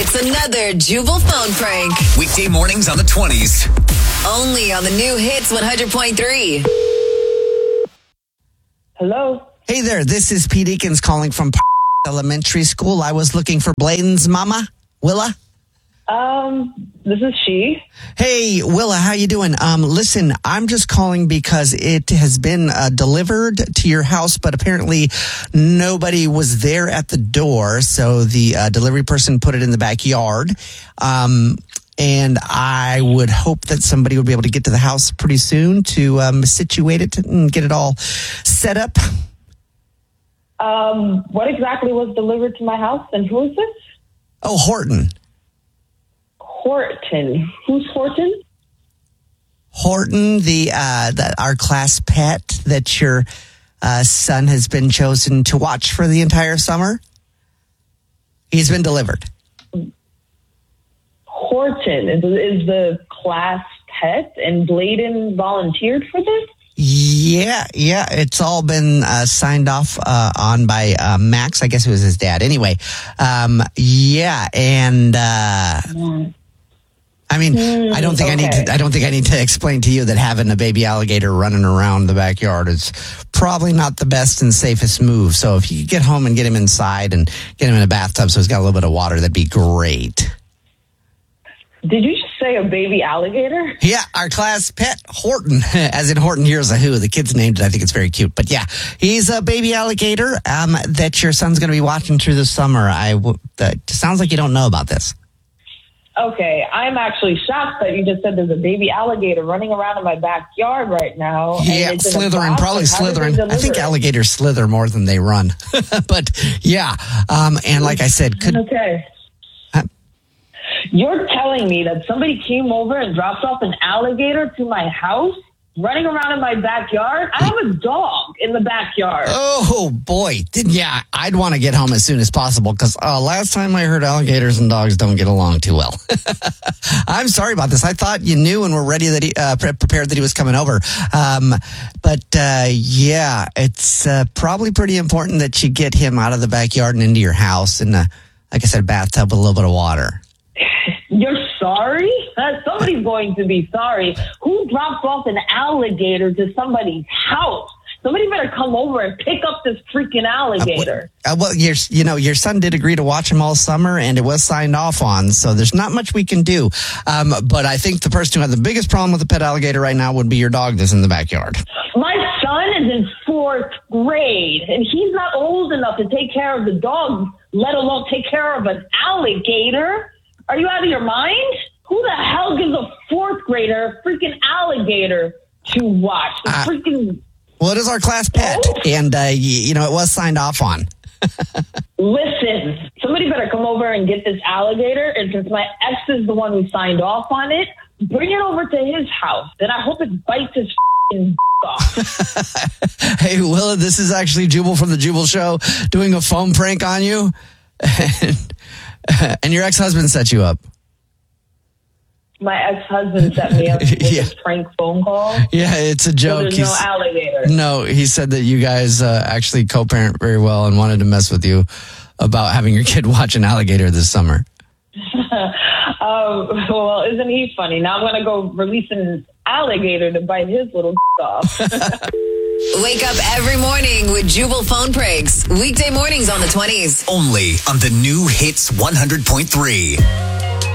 It's another Jubal phone prank. Weekday mornings on the 20s. Only on the new Hits 100.3. Hello? Hey there, this is Pete Eakins calling from Elementary School. I was looking for Bladen's mama, Willa. This is she. Hey, Willa, how you doing? Listen, I'm just calling because it has been delivered to your house, but apparently nobody was there at the door, so the delivery person put it in the backyard. And I would hope that somebody would be able to get to the house pretty soon to situate it and get it all set up. What exactly was delivered to my house, and who is this? Oh, Horton. Horton. Who's Horton? Horton, our class pet that your son has been chosen to watch for the entire summer. He's been delivered. Horton is the class pet, and Bladen volunteered for this? Yeah. It's all been signed off on by Max. I guess it was his dad. Anyway, and I mean, I don't think I need to explain to you that having a baby alligator running around the backyard is probably not the best and safest move. So if you could get home and get him inside and get him in a bathtub so he's got a little bit of water, that'd be great. Did you just say a baby alligator? Yeah, our class pet, Horton, as in Horton Hears a Who. The kids named it. I think it's very cute. But yeah, he's a baby alligator that your son's going to be watching through the summer. That sounds like you don't know about this. Okay, I'm actually shocked that you just said there's a baby alligator running around in my backyard right now. Yeah, slithering, probably slithering. I think alligators slither more than they run. But yeah, and like I said, okay. You're telling me that somebody came over and dropped off an alligator to my house, running around in my backyard? I have a dog in the backyard. Oh, boy. Yeah, I'd want to get home as soon as possible because last time I heard alligators and dogs don't get along too well. I'm sorry about this. I thought you knew and were ready that he prepared that he was coming over. But yeah, it's probably pretty important that you get him out of the backyard and into your house in, like I said, bathtub with a little bit of water. You're sorry? Somebody's going to be sorry. Who dropped off an alligator to somebody's house? Somebody better come over and pick up this freaking alligator. Well, your son did agree to watch him all summer, and it was signed off on, so there's not much we can do. But I think the person who had the biggest problem with the pet alligator right now would be your dog that's in the backyard. My son is in 4th grade, and he's not old enough to take care of the dog, let alone take care of an alligator. Are you out of your mind? Who the hell gives a 4th grader a freaking alligator to watch? Well, it is our class pet, and, it was signed off on. Listen, somebody better come over and get this alligator, and since my ex is the one who signed off on it, bring it over to his house, and I hope it bites his off. Hey, Willa, this is actually Jubal from the Jubal Show doing a phone prank on you. And your ex-husband set you up. My ex-husband set me up with a prank phone call? Yeah, it's a joke. So there's no alligator. No, he said that you guys actually co-parent very well and wanted to mess with you about having your kid watch an alligator this summer. Well, isn't he funny? Now I'm going to go release an alligator to bite his little off. Wake up every morning with Jubal phone pranks. Weekday mornings on the 20s. Only on the new Hits 100.3.